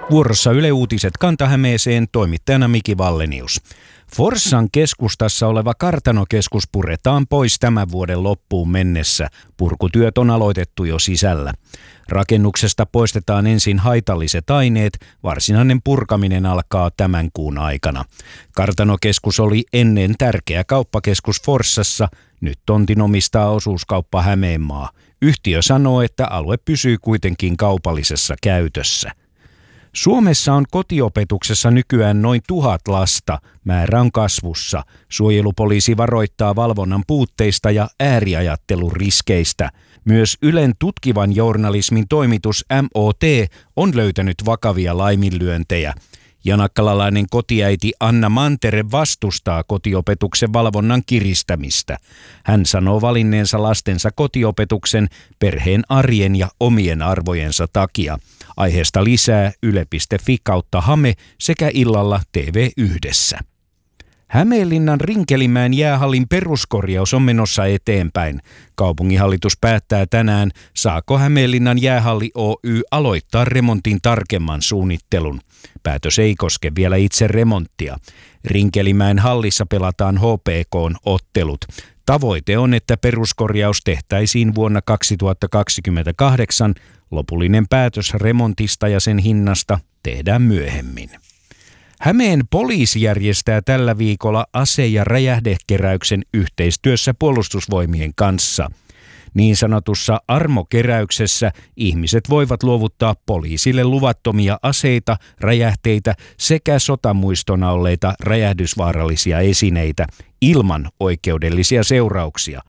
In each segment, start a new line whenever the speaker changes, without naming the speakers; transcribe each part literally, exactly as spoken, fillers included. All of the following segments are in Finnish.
Vuorossa Yle Uutiset Kanta-Hämeeseen, toimittajana Miki Wallenius. Forssan keskustassa oleva kartanokeskus puretaan pois tämän vuoden loppuun mennessä. Purkutyöt on aloitettu jo sisällä. Rakennuksesta poistetaan ensin haitalliset aineet, varsinainen purkaminen alkaa tämän kuun aikana. Kartanokeskus oli ennen tärkeä kauppakeskus Forssassa, nyt tontin omistaa osuuskauppa Hämeenmaa. Yhtiö sanoo, että alue pysyy kuitenkin kaupallisessa käytössä. Suomessa on kotiopetuksessa nykyään noin tuhat lasta. Määrä on kasvussa. Suojelupoliisi varoittaa valvonnan puutteista ja ääriajattelun riskeistä. Myös Ylen tutkivan journalismin toimitus M O T on löytänyt vakavia laiminlyöntejä. Janakkalalainen kotiäiti Anna Mantere vastustaa kotiopetuksen valvonnan kiristämistä. Hän sanoo valinneensa lastensa kotiopetuksen perheen arjen ja omien arvojensa takia. Aiheesta lisää yle piste fi kautta Hame sekä illalla T V yhdessä. Hämeenlinnan Rinkelimäen jäähallin peruskorjaus on menossa eteenpäin. Kaupunginhallitus päättää tänään, saako Hämeenlinnan jäähalli Oy aloittaa remontin tarkemman suunnittelun. Päätös ei koske vielä itse remonttia. Rinkelimäen hallissa pelataan H P K:n ottelut. Tavoite on, että peruskorjaus tehtäisiin vuonna kaksituhattakaksikymmentäkahdeksan. Lopullinen päätös remontista ja sen hinnasta tehdään myöhemmin. Hämeen poliisi järjestää tällä viikolla ase- ja räjähdekeräyksen yhteistyössä Puolustusvoimien kanssa. Niin sanotussa armokeräyksessä ihmiset voivat luovuttaa poliisille luvattomia aseita, räjähteitä sekä sotamuistona olleita räjähdysvaarallisia esineitä ilman oikeudellisia seurauksia.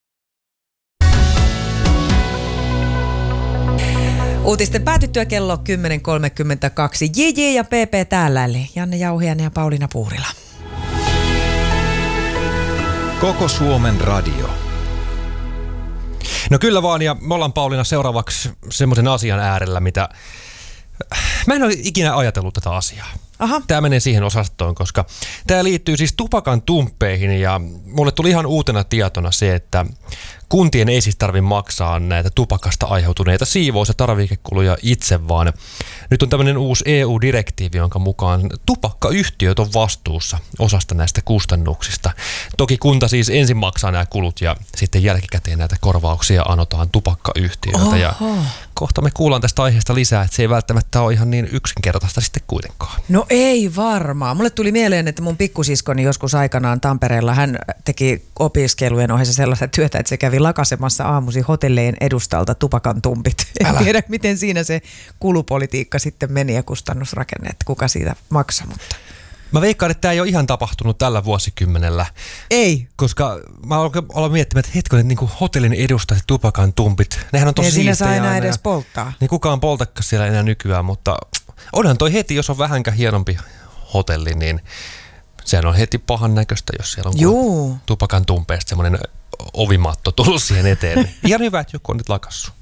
Uutisten päätyttyä kello kymmenen kolmekymmentäkaksi. J J ja P P täällä, eli Janne Jauhiainen ja Pauliina Puurila.
Koko Suomen radio.
No kyllä vaan, ja me ollaan Pauliina seuraavaksi semmoisen asian äärellä, mitä... Mä en ole ikinä ajatellut tätä asiaa.
Aha.
Tämä menee siihen osastoon, koska tämä liittyy siis tupakan tumppeihin, ja mulle tuli ihan uutena tietona se, että kuntien ei siis tarvitse maksaa näitä tupakasta aiheutuneita siivous- ja tarvikekuluja itse, vaan nyt on tämmöinen uusi E U-direktiivi, jonka mukaan tupakkayhtiöt on vastuussa osasta näistä kustannuksista. Toki kunta siis ensin maksaa nämä kulut ja sitten jälkikäteen näitä korvauksia anotaan tupakkayhtiöiltä. Ja kohta me kuullaan tästä aiheesta lisää, että se ei välttämättä ole ihan niin yksinkertaista sitten kuitenkaan.
No ei varmaan. Mulle tuli mieleen, että mun pikkusiskoni joskus aikanaan Tampereella, hän teki opiskelujen ohessa sellaista työtä, että se kävi lakasemassa aamusi hotelleen edustalta tupakan tumpit. En tiedä, miten siinä se kulupolitiikka sitten meni ja kustannusrakenne, että kuka siitä maksaa. Mutta.
Mä veikkaan, että tämä ei ole ihan tapahtunut tällä vuosikymmenellä.
Ei.
Koska mä olen miettimään, että hetken, niin kuin hotellin edustajat tupakan tumpit, nehän on tosi siistejä.
Ei siinä saa enää edes polttaa.
Niin kukaan poltakaan siellä enää nykyään, mutta onhan toi heti, jos on vähänkään hienompi hotelli, niin sehän on heti pahan näköistä, jos siellä on tupakan tumpeesta semmoinen ovimatto tullut siihen eteen. Ihan hyvä, että joku on nyt lakassu.